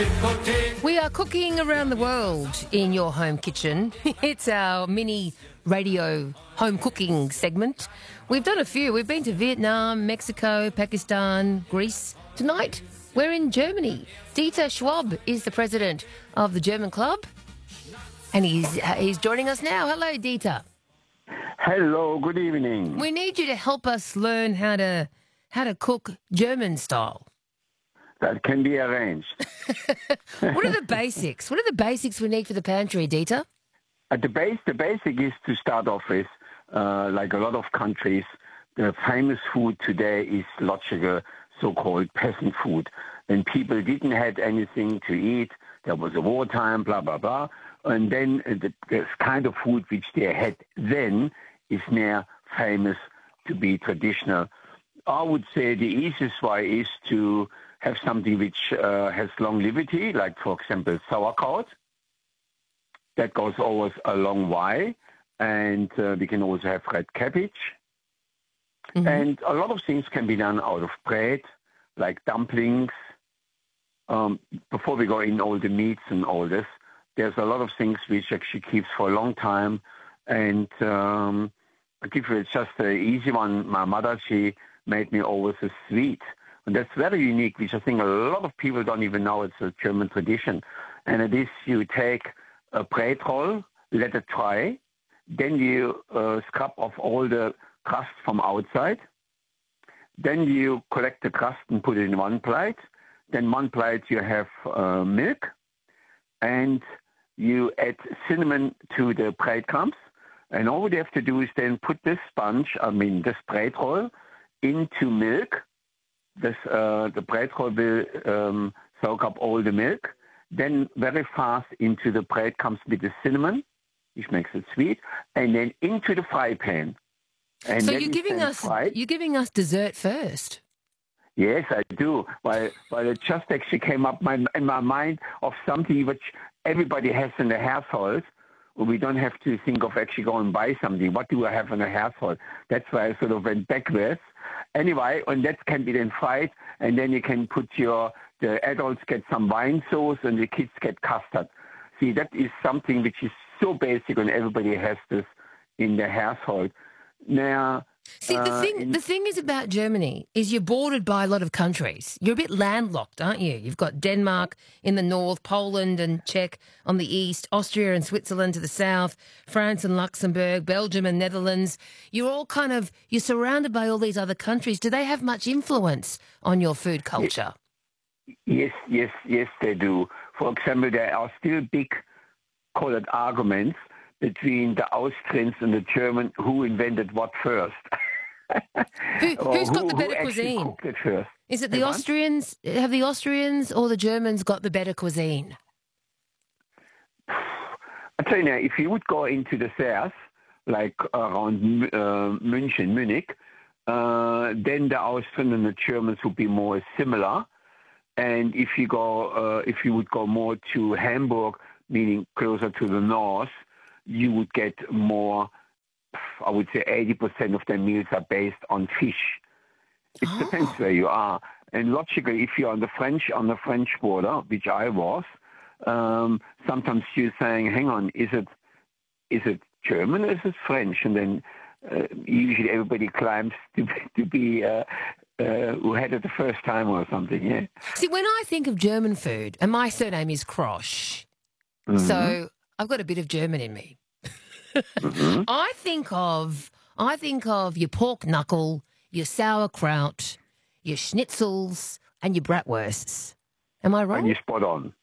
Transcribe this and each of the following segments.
We are cooking around the world in your home kitchen. It's our mini radio home cooking segment. We've done a few. We've been to Vietnam, Mexico, Pakistan, Greece. Tonight, we're in Germany. Dieter Schwab is the president of the German club, and he's joining us now. Hello, Dieter. Hello, good evening. We need you to help us learn how to cook German style. That can be arranged. What are the basics? What are the basics we need for the pantry, Dieter? The basic is to start off with, like a lot of countries, the famous food today is logical, so-called peasant food. When people didn't have anything to eat, there was a wartime, blah, blah, blah. And then the kind of food which they had then is now famous to be traditional. I would say the easiest way is to have something which has longevity, like, for example, sauerkraut. That goes always a long way. And we can also have red cabbage. Mm-hmm. And a lot of things can be done out of bread, like dumplings. Before we go in all the meats and all this, there's a lot of things which actually keeps for a long time. And I'll give you just an easy one. My mother, she made me always a sweet. And that's very unique, which I think a lot of people don't even know it's a German tradition. And it is you take a bread roll, let it dry, then you scrub off all the crust from outside. Then you collect the crust and put it in one plate. Then one plate you have milk, and you add cinnamon to the breadcrumbs. And all you have to do is then put this bread roll into milk. The bread roll will soak up all the milk. Then very fast into the bread comes with the cinnamon, which makes it sweet, and then into the fry pan. And so you're giving us dessert first. Yes, I do. Well, it just actually came up in my mind of something which everybody has in the household. We don't have to think of actually going and buy something. What do I have in the household? That's why I sort of went backwards. Anyway, and that can be then fried, and then you can put the adults get some wine sauce and the kids get custard. See, that is something which is so basic, and everybody has this in their household. Now, see, the thing is about Germany is you're bordered by a lot of countries. You're a bit landlocked, aren't you? You've got Denmark in the north, Poland and Czech on the east, Austria and Switzerland to the south, France and Luxembourg, Belgium and Netherlands. You're surrounded by all these other countries. Do they have much influence on your food culture? Yes, they do. For example, there are still big, call it arguments, between the Austrians and the German, who invented what first. Who's got the better cuisine? Cooked it first? Is it the Austrians? Have the Austrians or the Germans got the better cuisine? I tell you now, if you would go into the south, like around Munich, then the Austrians and the Germans would be more similar. And if you would go more to Hamburg, meaning closer to the north, you would get more, I would say 80% of their meals are based on fish. It depends where you are. And logically, if you're on the French border, which I was, sometimes you're saying, hang on, is it German or is it French? And then usually everybody climbs to be who had it the first time or something, yeah. See, when I think of German food, and my surname is Krosch, so I've got a bit of German in me. Mm-hmm. I think of your pork knuckle, your sauerkraut, your schnitzels, and your bratwursts. Am I wrong? And you're spot on.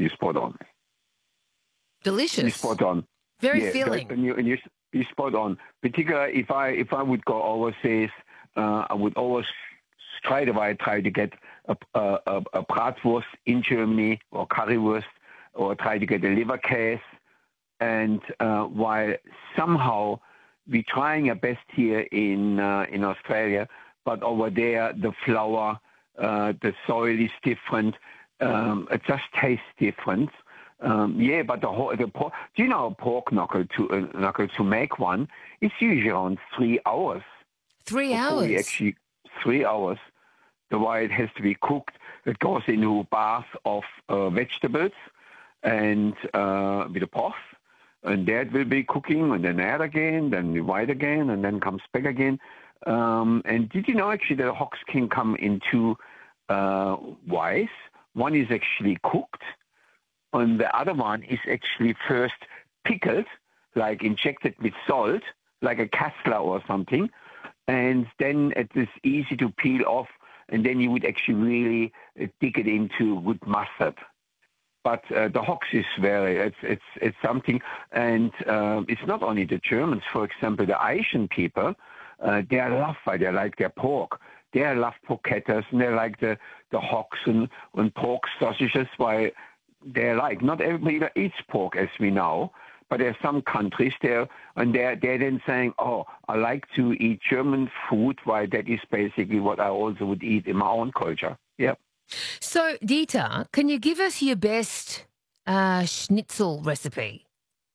Delicious. You're spot on. Very filling. And you're spot on. Particularly if I would go overseas, I would always try to get a bratwurst in Germany or currywurst, or try to get a leberkäse. And while somehow we're trying our best here in Australia, but over there the flour, the soil is different. It just tastes different. But the pork. Do you know a pork knuckle to make one? It's usually around 3 hours. 3 hours. Actually, 3 hours. The way it has to be cooked. it goes into a bath of vegetables and with a pot. And that will be cooking, and then add again, then we white again, and then comes back again. And did you know actually the hocks can come in two ways? One is actually cooked, and the other one is actually first pickled, like injected with salt, like a kassler or something. And then it is easy to peel off, and then you would actually really dig it into good mustard. But the hocks is it's something, and it's not only the Germans. For example, the Asian people, they are loved by, they like their pork. They love porchettas, and they like the hocks and pork sausages. Why they like, not everybody eats pork as we know, but there are some countries there, and they're then saying, oh, I like to eat German food. Why that is basically what I also would eat in my own culture. Yeah. So, Dieter, can you give us your best schnitzel recipe?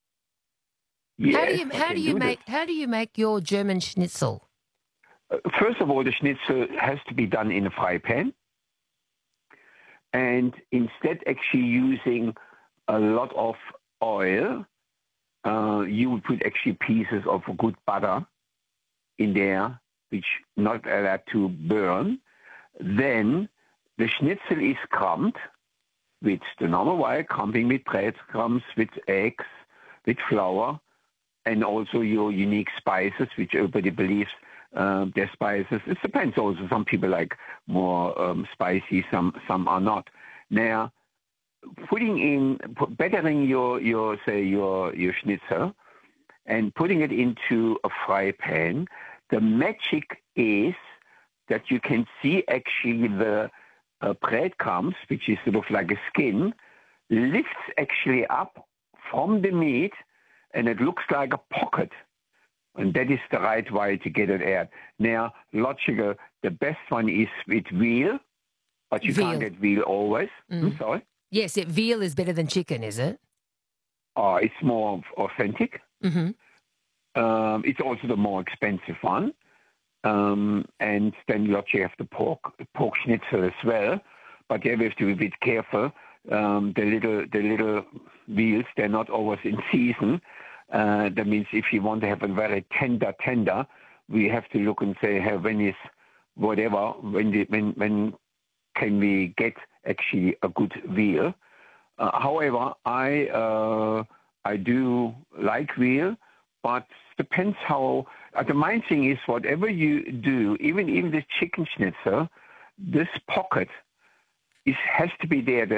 Yes, How do you make your German schnitzel? First of all, the schnitzel has to be done in a fry pan, and instead actually using a lot of oil, you would put actually pieces of good butter in there, which not allowed to burn. Then the schnitzel is crumbed with the normal way, crumbing with breadcrumbs, with eggs, with flour, and also your unique spices, which everybody believes they're spices. It depends also. Some people like more spicy, some are not. Now, bettering your schnitzel and putting it into a fry pan, the magic is that you can see actually the breadcrumbs, which is sort of like a skin, lifts actually up from the meat, and it looks like a pocket. And that is the right way to get it out. Now, logical, the best one is with veal, but you can't get veal always. I'm sorry. Yes, veal is better than chicken, is it? It's more authentic. Mm-hmm. It's also the more expensive one. And then you have the pork schnitzel as well. But yeah, we have to be a bit careful. The little veals, they're not always in season. That means if you want to have a very tender, we have to look and say, hey, when can we get actually a good veal? However, I do like veal, but depends how. The main thing is whatever you do, even the chicken schnitzel, this pocket has to be there.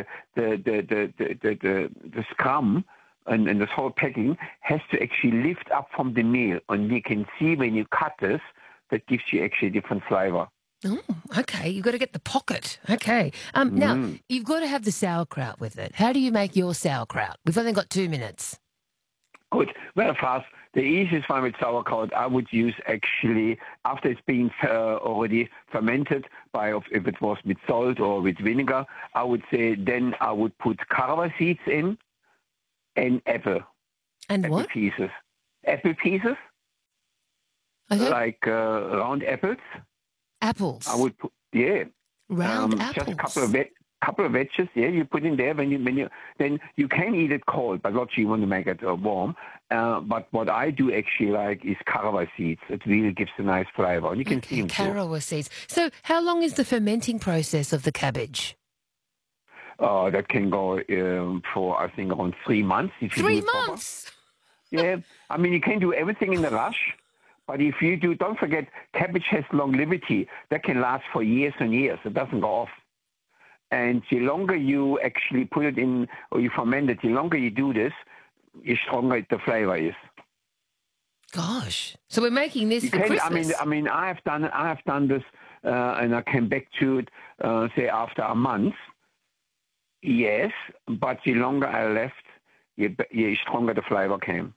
The scrum and this whole packing has to actually lift up from the meal, and you can see when you cut this, that gives you actually a different flavour. Oh, okay. You've got to get the pocket. Okay. Now, you've got to have the sauerkraut with it. How do you make your sauerkraut? We've only got 2 minutes. Good. Well, fast. The easiest one with sauerkraut I would use actually after it's been already fermented if it was with salt or with vinegar, I would say then I would put caraway seeds in and apple. And apple what? Pieces. Apple pieces. Okay. Like round apples. Apples. I would put, round apples. Just a couple of veggies, you put in there then you can eat it cold, but not you want to make it warm. But what I do actually like is caraway seeds. It really gives a nice flavor. And you can see them caraway seeds. So how long is the fermenting process of the cabbage? That can go for, I think, around 3 months. 3 months? Yeah. I mean, you can do everything in a rush. But if you do, don't forget, cabbage has longevity. That can last for years and years. It doesn't go off. And the longer you actually put it in or you ferment it, the longer you do this, the stronger the flavor is. Gosh. So we're making this for Christmas. I mean, I have done this, and I came back to it, say, after a month. Yes, but the longer I left, the stronger the flavor came.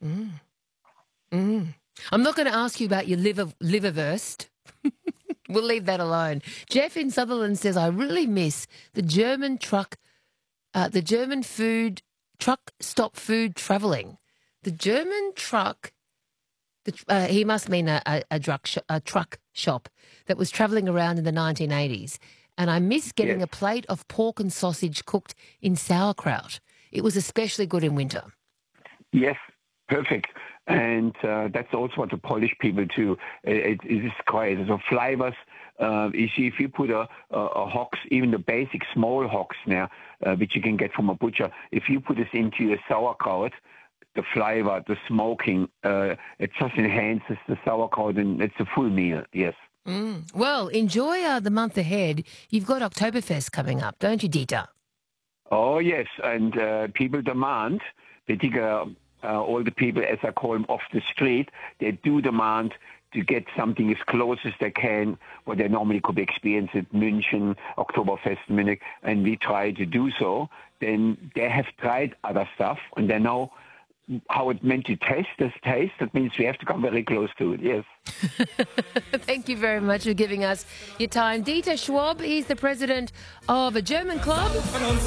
I'm not going to ask you about your liverwurst. We'll leave that alone. Jeff in Sutherland says, I really miss the German truck stop food travelling. The German truck, he must mean a truck shop that was travelling around in the 1980s. and I miss getting Yes. a plate of pork and sausage cooked in sauerkraut. It was especially good in winter. Yes, perfect. And that's also what the Polish people do. It is great. So flavors, you see, if you put a hocks, even the basic small hocks now, which you can get from a butcher, if you put this into your sauerkraut, the flavor, the smoking, it just enhances the sauerkraut, and it's a full meal, yes. Well, enjoy the month ahead. You've got Oktoberfest coming up, don't you, Dieter? Oh, yes, and people demand, particularly all the people, as I call them, off the street, they do demand to get something as close as they can, what they normally could experience at München, Oktoberfest, Munich, and we try to do so. Then they have tried other stuff, and they know how it meant to taste. That means we have to come very close to it, yes. Thank you very much for giving us your time. Dieter Schwab is the president of a German club.